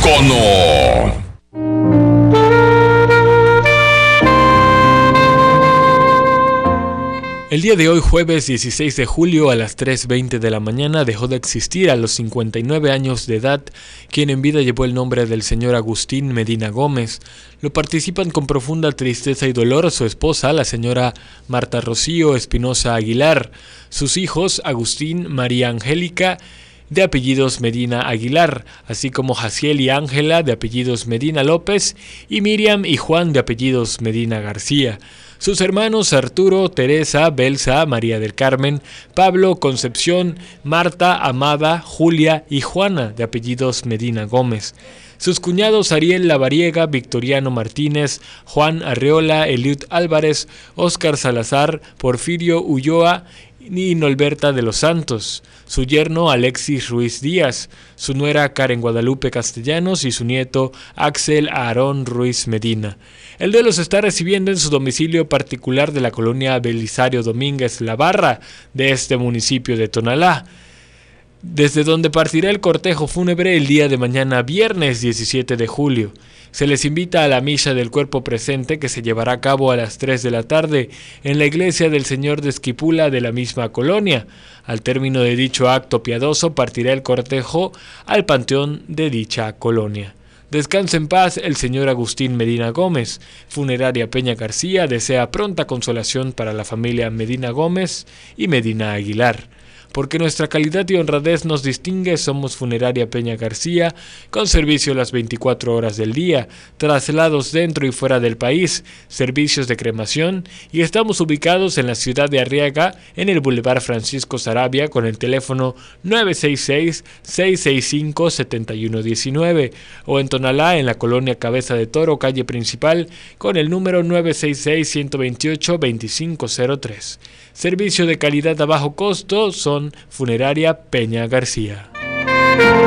Icono. El día de hoy, jueves 16 de julio a las 3:20 de la mañana, dejó de existir a los 59 años de edad quien en vida llevó el nombre del señor Agustín Medina Gómez. Lo participan con profunda tristeza y dolor su esposa, la señora Marta Rocío Espinosa Aguilar, sus hijos Agustín, María Angélica, de apellidos Medina Aguilar, así como Jaciel y Ángela, de apellidos Medina López, y Miriam y Juan, de apellidos Medina García. Sus hermanos Arturo, Teresa, Belsa, María del Carmen, Pablo, Concepción, Marta, Amada, Julia y Juana, de apellidos Medina Gómez. Sus cuñados Ariel Lavariega, Victoriano Martínez, Juan Arreola, Eliud Álvarez, Óscar Salazar, Porfirio Ulloa y Norberta de los Santos, su yerno Alexis Ruiz Díaz, su nuera Karen Guadalupe Castellanos y su nieto Axel Aarón Ruiz Medina. El duelo se está recibiendo en su domicilio particular de la colonia Belisario Domínguez La Barra de este municipio de Tonalá, desde donde partirá el cortejo fúnebre el día de mañana, viernes 17 de julio. Se les invita a la misa del cuerpo presente que se llevará a cabo a las 3 de la tarde en la iglesia del Señor de Esquipula de la misma colonia. Al término de dicho acto piadoso partirá el cortejo al panteón de dicha colonia. Descanse en paz el señor Agustín Medina Gómez. Funeraria Peña García desea pronta consolación para la familia Medina Gómez y Medina Aguilar. Porque nuestra calidad y honradez nos distingue, somos Funeraria Peña García, con servicio las 24 horas del día, traslados dentro y fuera del país, servicios de cremación, y estamos ubicados en la ciudad de Arriaga, en el Boulevard Francisco Saravia, con el teléfono 966-665-7119, o en Tonalá, en la colonia Cabeza de Toro, calle principal, con el número 966-128-2503. Servicio de calidad a bajo costo son Funeraria Peña García.